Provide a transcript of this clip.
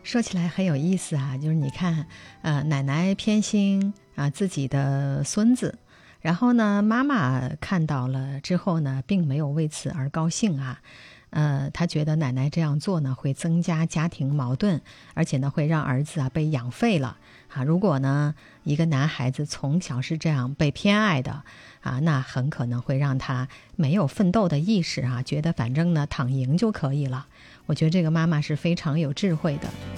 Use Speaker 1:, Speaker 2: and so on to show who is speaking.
Speaker 1: 说起来很有意思啊，就是你看，奶奶偏心啊自己的孙子，然后呢，妈妈看到了之后呢，并没有为此而高兴啊。她觉得奶奶这样做呢，会增加家庭矛盾，而且呢，会让儿子啊被养废了啊。如果呢，一个男孩子从小是这样被偏爱的啊，那很可能会让他没有奋斗的意识啊，觉得反正呢躺赢就可以了。我觉得这个妈妈是非常有智慧的。